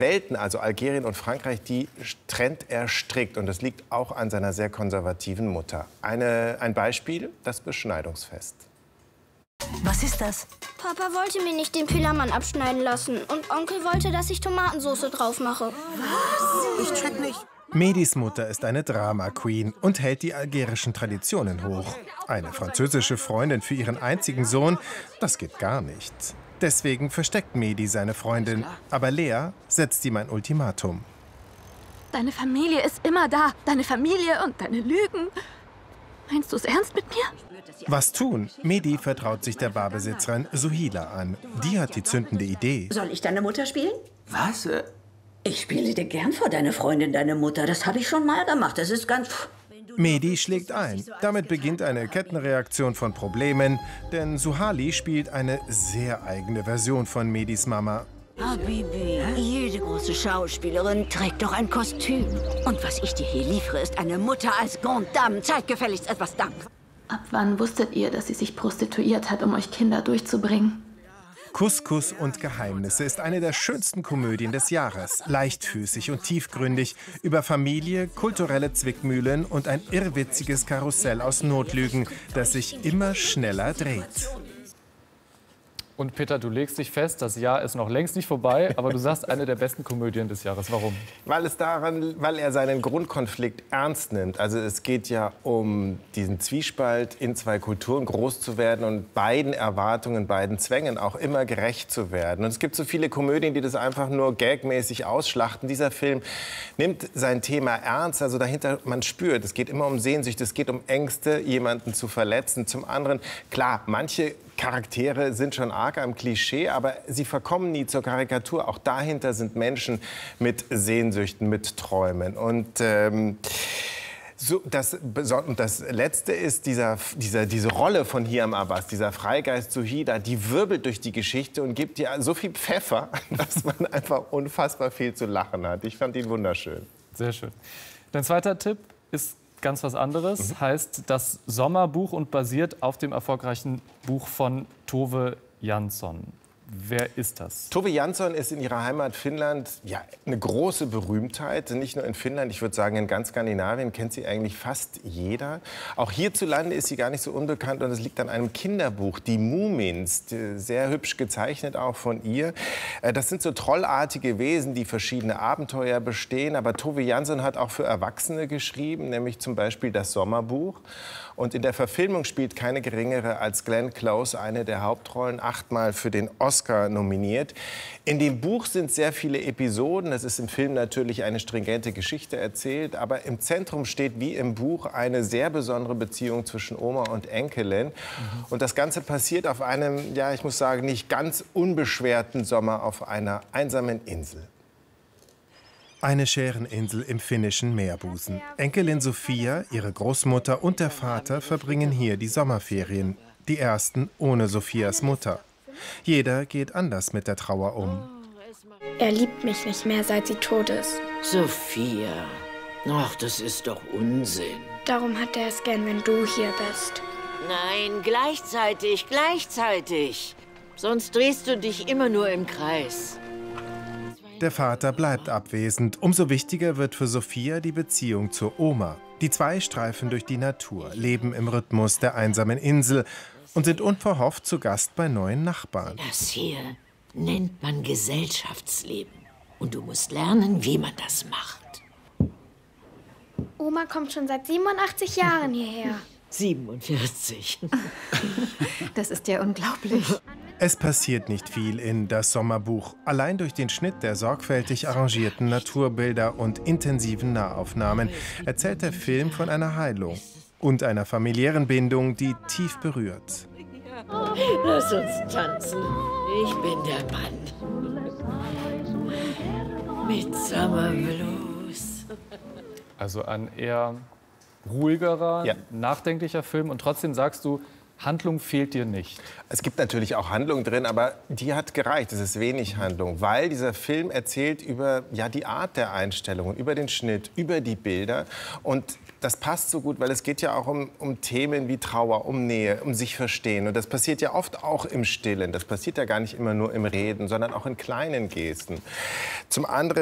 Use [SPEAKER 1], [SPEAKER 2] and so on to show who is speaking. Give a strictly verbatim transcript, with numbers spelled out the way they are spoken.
[SPEAKER 1] Welten, also Algerien und Frankreich, die trennt er strikt. Und das liegt auch an seiner sehr konservativen Mutter. Eine, ein Beispiel, das Beschneidungsfest.
[SPEAKER 2] Was ist das?
[SPEAKER 3] Papa wollte mir nicht den Pillermann abschneiden lassen. Und Onkel wollte, dass ich Tomatensauce drauf mache.
[SPEAKER 2] Was? Ich check nicht.
[SPEAKER 1] Medis Mutter ist eine Drama-Queen und hält die algerischen Traditionen hoch. Eine französische Freundin für ihren einzigen Sohn, das geht gar nicht. Deswegen versteckt Medi seine Freundin. Aber Lea setzt ihm ein Ultimatum.
[SPEAKER 4] Deine Familie ist immer da. Deine Familie und deine Lügen. Meinst du es ernst mit mir?
[SPEAKER 1] Was tun? Medi vertraut sich der Barbesitzerin Suhila an. Die hat die zündende Idee.
[SPEAKER 5] Soll ich deine Mutter spielen?
[SPEAKER 6] Was?
[SPEAKER 5] Ich spiele dir gern vor deine Freundin, deine Mutter. Das habe ich schon mal gemacht. Das ist ganz...
[SPEAKER 1] Medi schlägt ein. Damit beginnt eine Kettenreaktion von Problemen, denn Suhali spielt eine sehr eigene Version von Medis Mama.
[SPEAKER 5] Habibi, jede große Schauspielerin trägt doch ein Kostüm. Und was ich dir hier liefere, ist eine Mutter als Grande Dame. Zeig gefälligst etwas Dank.
[SPEAKER 4] Ab wann wusstet ihr, dass sie sich prostituiert hat, um euch Kinder durchzubringen?
[SPEAKER 1] Couscous und Geheimnisse ist eine der schönsten Komödien des Jahres. Leichtfüßig und tiefgründig über Familie, kulturelle Zwickmühlen und ein irrwitziges Karussell aus Notlügen, das sich immer schneller dreht.
[SPEAKER 7] Und Peter, du legst dich fest, das Jahr ist noch längst nicht vorbei, aber du sagst, eine der besten Komödien des Jahres. Warum?
[SPEAKER 1] Weil, es daran, weil er seinen Grundkonflikt ernst nimmt. Also es geht ja um diesen Zwiespalt in zwei Kulturen, groß zu werden und beiden Erwartungen, beiden Zwängen auch immer gerecht zu werden. Und es gibt so viele Komödien, die das einfach nur gagmäßig ausschlachten. Dieser Film nimmt sein Thema ernst. Also dahinter, man spürt, es geht immer um Sehnsucht, es geht um Ängste, jemanden zu verletzen. Zum anderen, klar, manche Charaktere sind schon arg am Klischee, aber sie verkommen nie zur Karikatur. Auch dahinter sind Menschen mit Sehnsüchten, mit Träumen. Und ähm, so, das, das Letzte ist dieser, dieser, diese Rolle von Hiam Abbas, dieser Freigeist Suhila, die wirbelt durch die Geschichte und gibt dir so viel Pfeffer, dass man einfach unfassbar viel zu lachen hat. Ich fand ihn wunderschön.
[SPEAKER 7] Sehr schön. Dein zweiter Tipp ist ganz was anderes, mhm. heißt das Sommerbuch und basiert auf dem erfolgreichen Buch von Tove Jansson. Wer ist das?
[SPEAKER 1] Tove Jansson ist in ihrer Heimat Finnland ja, eine große Berühmtheit. Nicht nur in Finnland, ich würde sagen, in ganz Skandinavien kennt sie eigentlich fast jeder. Auch hierzulande ist sie gar nicht so unbekannt und es liegt an einem Kinderbuch, Die Mumins, sehr hübsch gezeichnet auch von ihr. Das sind so trollartige Wesen, die verschiedene Abenteuer bestehen. Aber Tove Jansson hat auch für Erwachsene geschrieben, nämlich zum Beispiel das Sommerbuch. Und in der Verfilmung spielt keine geringere als Glenn Close eine der Hauptrollen, achtmal für den Oscar nominiert. In dem Buch sind sehr viele Episoden. Es ist im Film natürlich eine stringente Geschichte erzählt. Aber im Zentrum steht wie im Buch eine sehr besondere Beziehung zwischen Oma und Enkelin. Mhm. Und das Ganze passiert auf einem, ja, ich muss sagen, nicht ganz unbeschwerten Sommer auf einer einsamen Insel. Eine Schäreninsel im finnischen Meerbusen. Enkelin Sophia, ihre Großmutter und der Vater verbringen hier die Sommerferien. Die ersten ohne Sophias Mutter. Jeder geht anders mit der Trauer um.
[SPEAKER 3] Er liebt mich nicht mehr, seit sie tot ist.
[SPEAKER 6] Sophia, ach, das ist doch Unsinn.
[SPEAKER 3] Darum hat er es gern, wenn du hier bist.
[SPEAKER 6] Nein, gleichzeitig, gleichzeitig. Sonst drehst du dich immer nur im Kreis.
[SPEAKER 1] Der Vater bleibt abwesend. Umso wichtiger wird für Sophia die Beziehung zur Oma. Die zwei streifen durch die Natur, leben im Rhythmus der einsamen Insel und sind unverhofft zu Gast bei neuen Nachbarn.
[SPEAKER 6] Das hier nennt man Gesellschaftsleben. Und du musst lernen, wie man das macht.
[SPEAKER 3] Oma kommt schon seit siebenundachtzig Jahren hierher.
[SPEAKER 6] siebenundvierzig.
[SPEAKER 4] Das ist ja unglaublich.
[SPEAKER 1] Es passiert nicht viel in Das Sommerbuch. Allein durch den Schnitt der sorgfältig arrangierten Naturbilder und intensiven Nahaufnahmen erzählt der Film von einer Heilung und einer familiären Bindung, die tief berührt.
[SPEAKER 6] Lass uns tanzen. Ich bin der Mann. Mit Summerblues.
[SPEAKER 7] Also ein eher ruhigerer,
[SPEAKER 1] ja.
[SPEAKER 7] nachdenklicher Film. Und trotzdem sagst du, Handlung fehlt dir nicht.
[SPEAKER 1] Es gibt natürlich auch Handlung drin, aber die hat gereicht. Es ist wenig Handlung, weil dieser Film erzählt über ja, die Art der Einstellungen, über den Schnitt, über die Bilder. Und das passt so gut, weil es geht ja auch um, um Themen wie Trauer, um Nähe, um sich verstehen. Und das passiert ja oft auch im Stillen. Das passiert ja gar nicht immer nur im Reden, sondern auch in kleinen Gesten. Zum anderen